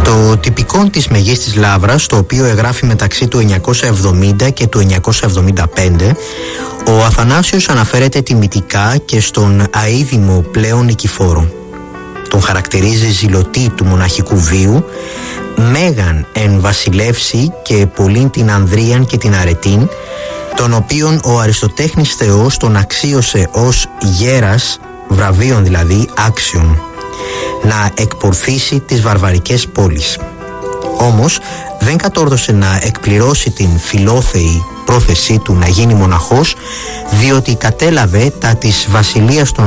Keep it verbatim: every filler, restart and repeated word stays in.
Στο τυπικό της Μεγίστης Λαύρας, το οποίο εγγράφει μεταξύ του εννιακόσια εβδομήντα και του εννιακόσια εβδομήντα πέντε, ο Αθανάσιος αναφέρεται τιμητικά και στον αείδημο πλέον Νικηφόρο. Τον χαρακτηρίζει ζηλωτή του μοναχικού βίου, μέγαν εν βασιλεύσει και πολλήν την Ανδρίαν και την Αρετήν, τον οποίον ο Αριστοτέχνης Θεός τον αξίωσε ως γέρας, βραβείων δηλαδή άξιων, να εκπορθήσει τις βαρβαρικές πόλεις. Όμως δεν κατόρθωσε να εκπληρώσει την φιλόθεη πρόθεσή του να γίνει μοναχός, διότι κατέλαβε τα της βασιλείας των